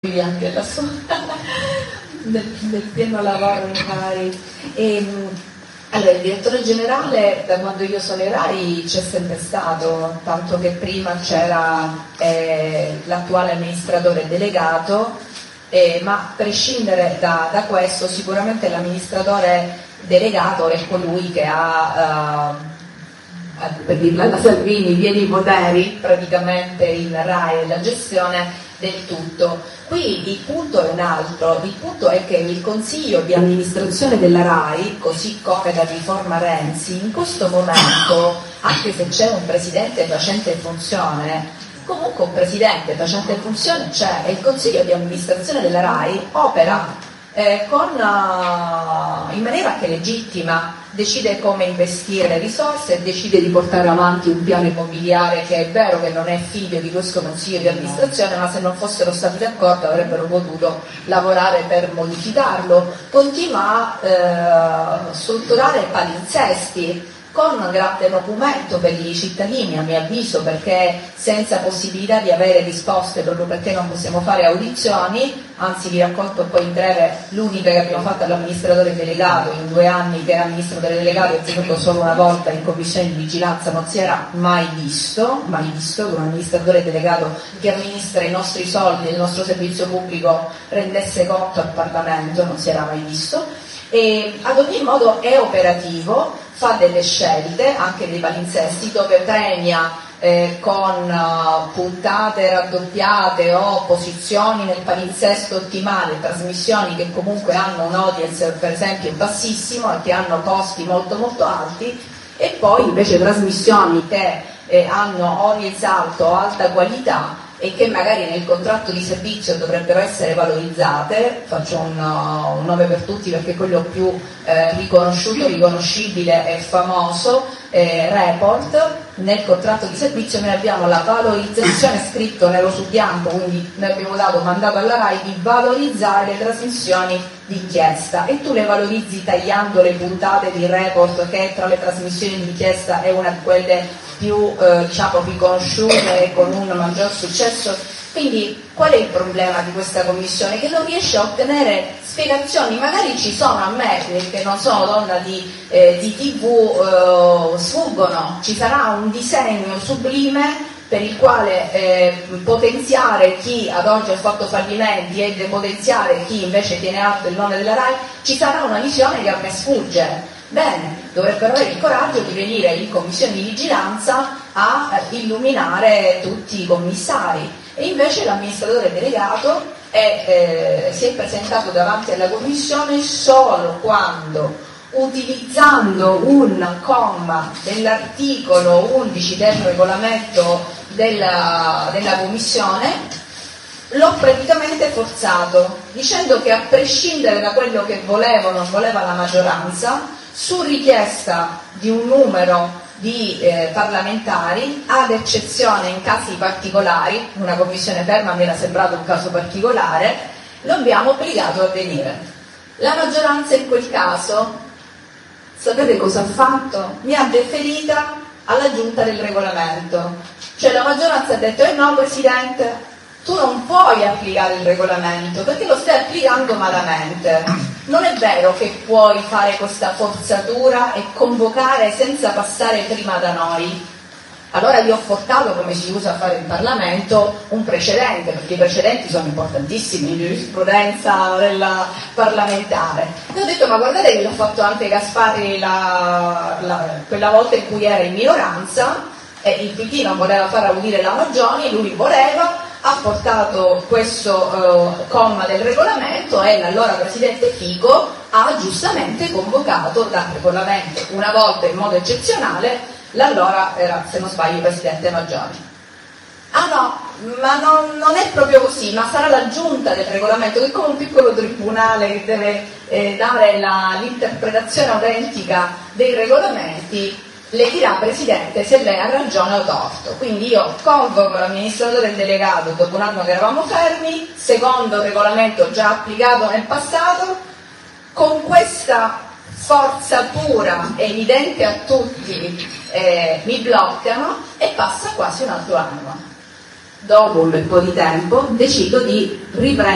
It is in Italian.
anche la sua nel pieno lavoro in RAI. Allora, il direttore generale da quando io sono in RAI c'è sempre stato, tanto che prima c'era l'attuale amministratore delegato, ma a prescindere da questo sicuramente l'amministratore delegato è colui che ha, per dirla alla Salvini, pieni poteri praticamente in RAI e la gestione del tutto. Qui il punto è un altro, il punto è che il consiglio di amministrazione della RAI, così come la riforma Renzi, in questo momento, anche se c'è un presidente facente funzione, comunque un presidente facente funzione c'è, e il consiglio di amministrazione della RAI opera in maniera anche legittima, decide come investire le risorse, decide di portare avanti un piano immobiliare che è vero che non è figlio di questo consiglio di amministrazione, ma se non fossero stati d'accordo avrebbero potuto lavorare per modificarlo, continua a strutturare palinsesti con un grande documento per i cittadini, a mio avviso, perché senza possibilità di avere risposte, proprio perché non possiamo fare audizioni, anzi vi racconto poi in breve l'unica che abbiamo fatto all'amministratore delegato in 2 anni, che era amministratore delegato e tenuto solo una volta in commissione di vigilanza, non si era mai visto che un amministratore delegato che amministra i nostri soldi e il nostro servizio pubblico rendesse conto al Parlamento, non si era mai visto, e ad ogni modo è operativo, fa delle scelte, anche dei palinsesti, dove premia con puntate raddoppiate o posizioni nel palinsesto ottimale, trasmissioni che comunque hanno un audience per esempio bassissimo e che hanno costi molto molto alti, e poi invece trasmissioni che hanno audience alto o alta qualità e che magari nel contratto di servizio dovrebbero essere valorizzate. Faccio un nome per tutti perché quello più riconosciuto, riconoscibile e famoso, Report. Nel contratto di servizio noi abbiamo la valorizzazione, scritto nero su bianco, quindi noi abbiamo dato mandato alla RAI di valorizzare le trasmissioni di inchiesta, e tu le valorizzi tagliando le puntate di Report, che tra le trasmissioni di inchiesta è una di quelle più riconosciute e con un maggior successo. Quindi qual è il problema di questa commissione? Che non riesce a ottenere spiegazioni. Magari ci sono, a me che non sono donna di TV sfuggono. Ci sarà un disegno sublime per il quale potenziare chi ad oggi ha fatto fallimenti e depotenziare chi invece tiene alto il nome della RAI. Ci sarà una visione che a me sfugge. Bene, dovrebbero avere il coraggio di venire in commissione di vigilanza a illuminare tutti i commissari, e invece l'amministratore delegato si è presentato davanti alla commissione solo quando, utilizzando un comma dell'articolo 11 del regolamento della commissione, l'ho praticamente forzato, dicendo che a prescindere da quello che voleva o non voleva la maggioranza, su richiesta di un numero di parlamentari, ad eccezione in casi particolari, una commissione ferma mi era sembrato un caso particolare, lo abbiamo obbligato a venire. La maggioranza in quel caso, sapete cosa ha fatto? Mi ha deferita alla giunta del regolamento. Cioè la maggioranza ha detto: no Presidente, tu non puoi applicare il regolamento perché lo stai applicando malamente. Non è vero che puoi fare questa forzatura e convocare senza passare prima da noi. Allora io ho portato, come si usa a fare in Parlamento, un precedente, perché i precedenti sono importantissimi in giurisprudenza parlamentare. E ho detto: ma guardate che l'ha fatto anche Gasparri quella volta in cui era in minoranza e il PD non voleva far audire la Maggioni, lui voleva. Ha portato questo comma del regolamento e l'allora Presidente Fico ha giustamente convocato dal regolamento una volta in modo eccezionale l'allora, era se non sbaglio, Presidente Maggioni. Ah no, ma non è proprio così, ma sarà la giunta del regolamento, che è come un piccolo tribunale che deve dare l'interpretazione autentica dei regolamenti, le dirà Presidente se lei ha ragione o torto. Quindi io convoco l'amministratore delegato dopo un anno che eravamo fermi, secondo il regolamento già applicato nel passato, con questa forzatura evidente a tutti mi bloccano e passa quasi un altro anno. Dopo un bel po' di tempo decido di riprendere